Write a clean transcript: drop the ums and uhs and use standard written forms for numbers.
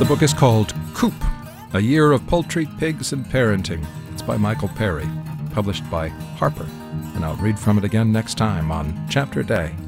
The book is called Coop, A Year of Poultry, Pigs, and Parenting. It's by Michael Perry, published by Harper. And I'll read from it again next time on Chapter Day.